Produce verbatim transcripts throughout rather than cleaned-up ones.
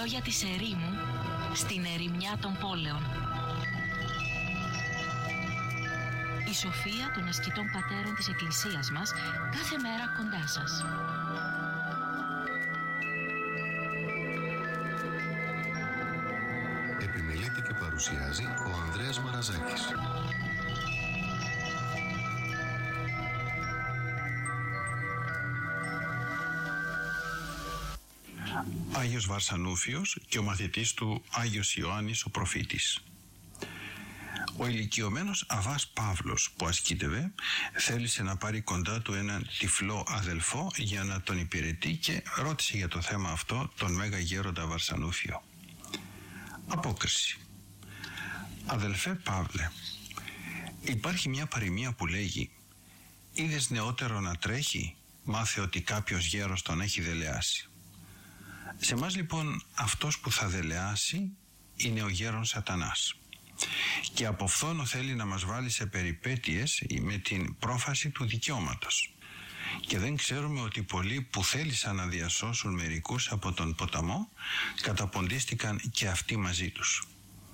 λόγια της ερήμου στην ερημιά των πόλεων. Η σοφία των ασκητών πατέρων της Εκκλησίας μας κάθε μέρα κοντά σας. Επιμελείται και παρουσιάζει ο Ανδρέας Μαραζάκης. Άγιος Βαρσανούφιος και ο μαθητής του Άγιος Ιωάννης ο προφήτης. Ο ηλικιωμένος Αβάς Παύλος που ασκήτευε θέλησε να πάρει κοντά του έναν τυφλό αδελφό για να τον υπηρετεί και ρώτησε για το θέμα αυτό τον Μέγα Γέροντα Βαρσανούφιο. Απόκριση. Αδελφέ Παύλε, υπάρχει μια παροιμία που λέγει «Είδες νεότερο να τρέχει, μάθε ότι κάποιος γέρος τον έχει δελεάσει». Σε μας λοιπόν αυτός που θα δελεάσει είναι ο γέρον Σατανάς και από φθόνο θέλει να μας βάλει σε περιπέτειες με την πρόφαση του δικαιώματος, και δεν ξέρουμε ότι πολλοί που θέλησαν να διασώσουν μερικούς από τον ποταμό καταποντίστηκαν και αυτοί μαζί τους.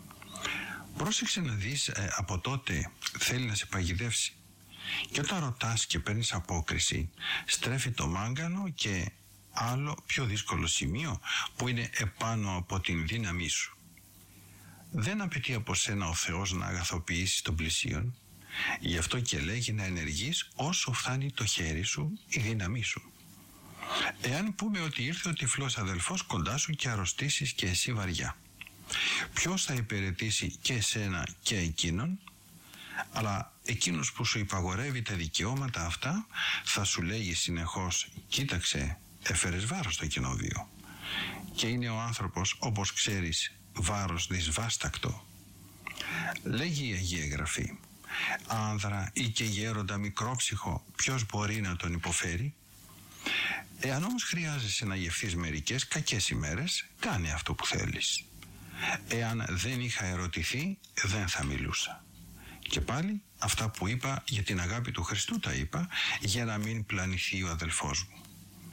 Πρόσεξε να δεις, ε, από τότε θέλει να σε παγιδεύσει και όταν ρωτάς και παίρνεις απόκριση στρέφει το μάγκανο και άλλο πιο δύσκολο σημείο που είναι επάνω από την δύναμή σου. Δεν απαιτεί από σένα ο Θεός να αγαθοποιήσεις τον πλησίον, γι' αυτό και λέγει να ενεργείς όσο φτάνει το χέρι σου, η δύναμή σου. Εάν πούμε ότι ήρθε ο τυφλός αδελφός κοντά σου και αρρωστήσεις και εσύ βαριά, ποιος θα υπηρετήσει και εσένα και εκείνον? Αλλά εκείνος που σου υπαγορεύει τα δικαιώματα αυτά θα σου λέγει συνεχώς «Κοίταξε, έφερες βάρος στο κοινόβιο». Και είναι ο άνθρωπος, όπως ξέρεις, βάρος δυσβάστακτο. Λέγει η Αγία Γραφή «Άνδρα ή και γέροντα μικρόψυχο, ποιος μπορεί να τον υποφέρει?» Εάν όμως χρειάζεσαι να γευθείς μερικές κακές ημέρες, κάνε αυτό που θέλεις. Εάν δεν είχα ερωτηθεί, δεν θα μιλούσα. Και πάλι αυτά που είπα για την αγάπη του Χριστού τα είπα, για να μην πλανηθεί ο αδελφός μου.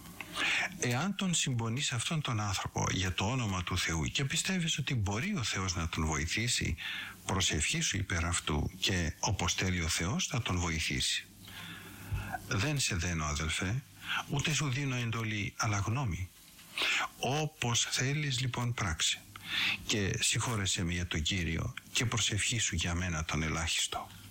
Εάν τον συμπονείς αυτόν τον άνθρωπο για το όνομα του Θεού και πιστεύεις ότι μπορεί ο Θεός να τον βοηθήσει, προσευχήσου υπέρ αυτού και όπως θέλει ο Θεός θα τον βοηθήσει. Δεν σε δένω αδελφέ, ούτε σου δίνω εντολή, αλλά γνώμη. Όπως θέλεις λοιπόν πράξε και συγχώρεσέ με για τον Κύριο και προσευχήσου για μένα τον ελάχιστο.